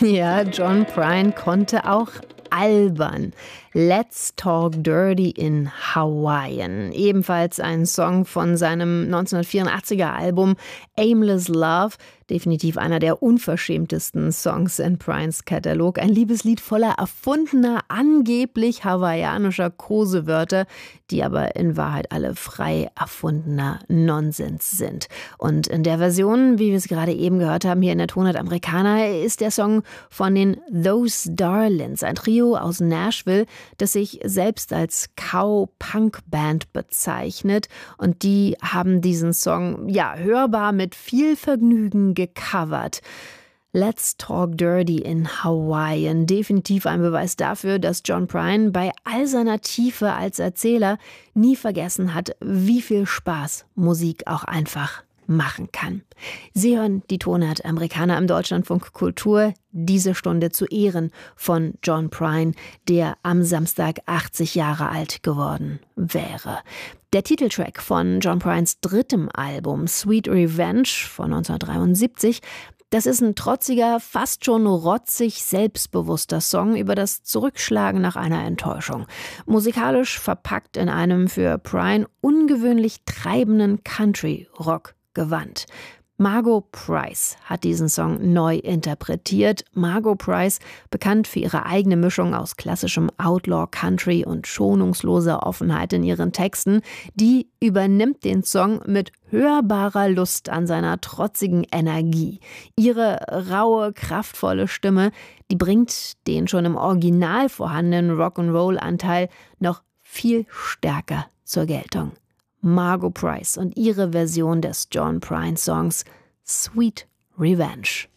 Ja, John Prine konnte auch albern. Let's Talk Dirty in Hawaiian. Ebenfalls ein Song von seinem 1984er Album Aimless Love. Definitiv einer der unverschämtesten Songs in Prines Katalog. Ein Liebeslied voller erfundener, angeblich hawaiianischer Kosewörter, die aber in Wahrheit alle frei erfundener Nonsens sind. Und in der Version, wie wir es gerade eben gehört haben, hier in der Tonart Americana, ist der Song von den Those Darlings, ein Trio aus Nashville, das sich selbst als Cow-Punk-Band bezeichnet. Und die haben diesen Song, ja, hörbar mit viel Vergnügen gecovert. Let's Talk Dirty in Hawaiian. Definitiv ein Beweis dafür, dass John Prine bei all seiner Tiefe als Erzähler nie vergessen hat, wie viel Spaß Musik auch einfach machen kann. Sie hören die Tonart Americana im Deutschlandfunk Kultur, diese Stunde zu Ehren von John Prine, der am Samstag 80 Jahre alt geworden wäre. Der Titeltrack von John Prines drittem Album Sweet Revenge von 1973, das ist ein trotziger, fast schon rotzig selbstbewusster Song über das Zurückschlagen nach einer Enttäuschung. Musikalisch verpackt in einem für Prine ungewöhnlich treibenden Country-Rock-Gewand. Margo Price hat diesen Song neu interpretiert. Margo Price, bekannt für ihre eigene Mischung aus klassischem Outlaw-Country und schonungsloser Offenheit in ihren Texten, die übernimmt den Song mit hörbarer Lust an seiner trotzigen Energie. Ihre raue, kraftvolle Stimme, die bringt den schon im Original vorhandenen Rock'n'Roll-Anteil noch viel stärker zur Geltung. Margo Price und ihre Version des John Prine Songs Sweet Revenge.